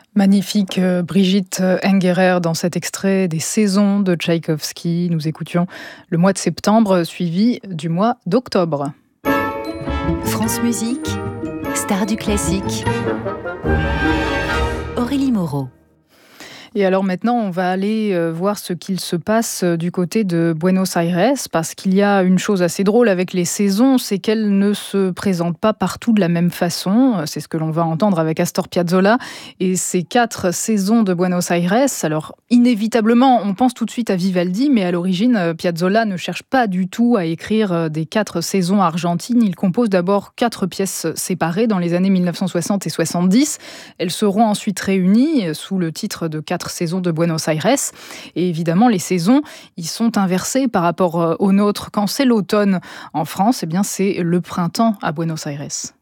Magnifique Brigitte Engerer dans cet extrait des saisons de Tchaïkovski. Nous écoutions le mois de septembre suivi du mois d'octobre. France Musique, star du classique. Aurélie Moreau. Et alors maintenant, on va aller voir ce qu'il se passe du côté de Buenos Aires, parce qu'il y a une chose assez drôle avec les saisons, c'est qu'elles ne se présentent pas partout de la même façon. C'est ce que l'on va entendre avec Astor Piazzolla. Et ces 4 saisons de Buenos Aires, alors inévitablement, on pense tout de suite à Vivaldi, mais à l'origine, Piazzolla ne cherche pas du tout à écrire des 4 saisons argentines. Il compose d'abord 4 pièces séparées dans les années 1960 et 70. Elles seront ensuite réunies sous le titre de 4 saisons de Buenos Aires. Et évidemment, les saisons, ils sont inversés par rapport aux nôtres. Quand c'est l'automne en France, eh bien, c'est le printemps à Buenos Aires.